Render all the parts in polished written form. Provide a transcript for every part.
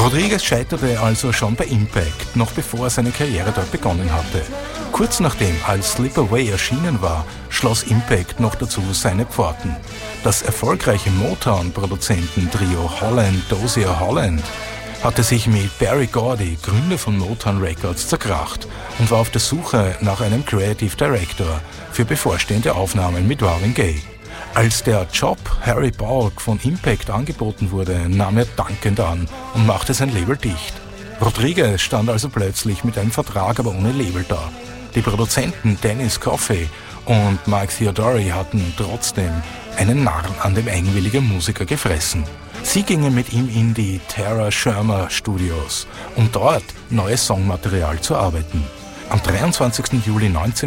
Rodriguez scheiterte also schon bei Impact, noch bevor er seine Karriere dort begonnen hatte. Kurz nachdem als Slip Away erschienen war, schloss Impact noch dazu seine Pforten. Das erfolgreiche Motown-Produzententrio Holland Dozier Holland hatte sich mit Berry Gordy, Gründer von Motown Records, zerkracht und war auf der Suche nach einem Creative Director für bevorstehende Aufnahmen mit Marvin Gaye. Als der Job Harry Balk von Impact angeboten wurde, nahm er dankend an und machte sein Label dicht. Rodriguez stand also plötzlich mit einem Vertrag, aber ohne Label da. Die Produzenten Dennis Coffey und Mike Theodore hatten trotzdem einen Narren an dem eigenwilligen Musiker gefressen. Sie gingen mit ihm in die Tara Schirmer Studios, um dort neues Songmaterial zu arbeiten. Am 23. Juli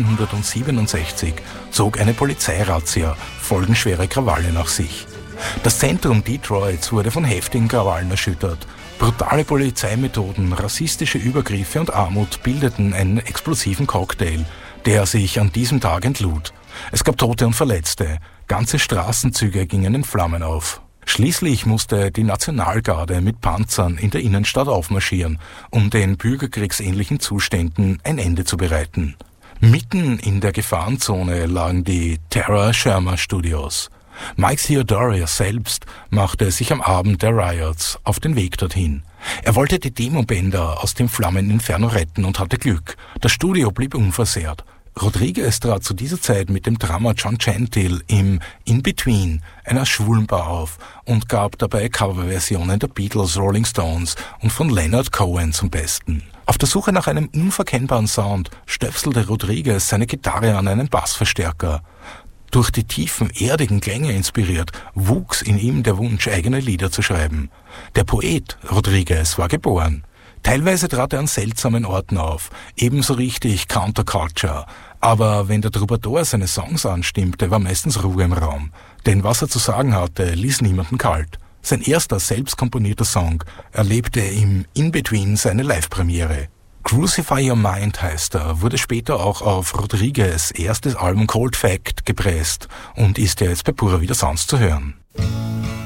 1967 zog eine Polizeirazzia folgenschwere Krawalle nach sich. Das Zentrum Detroits wurde von heftigen Krawallen erschüttert. Brutale Polizeimethoden, rassistische Übergriffe und Armut bildeten einen explosiven Cocktail, der sich an diesem Tag entlud. Es gab Tote und Verletzte. Ganze Straßenzüge gingen in Flammen auf. Schließlich musste die Nationalgarde mit Panzern in der Innenstadt aufmarschieren, um den bürgerkriegsähnlichen Zuständen ein Ende zu bereiten. Mitten in der Gefahrenzone lagen die Tara Schirmer Studios. Mike Theodore selbst machte sich am Abend der Riots auf den Weg dorthin. Er wollte die Demobänder aus dem Flammeninferno retten und hatte Glück. Das Studio blieb unversehrt. Rodriguez trat zu dieser Zeit mit dem Drummer John Gentil im In-Between, einer schwulen Bar, auf und gab dabei Coverversionen der Beatles, Rolling Stones und von Leonard Cohen zum Besten. Auf der Suche nach einem unverkennbaren Sound stöpselte Rodriguez seine Gitarre an einen Bassverstärker. Durch die tiefen, erdigen Klänge inspiriert, wuchs in ihm der Wunsch, eigene Lieder zu schreiben. Der Poet Rodriguez war geboren. Teilweise trat er an seltsamen Orten auf, ebenso richtig Counterculture. Aber wenn der Troubadour seine Songs anstimmte, war meistens Ruhe im Raum. Denn was er zu sagen hatte, ließ niemanden kalt. Sein erster selbst komponierter Song erlebte im In-Between seine Live-Premiere. Crucify Your Mind heißt er, wurde später auch auf Rodriguez' erstes Album Cold Fact gepresst und ist ja jetzt bei Pura Vida Sounds zu hören.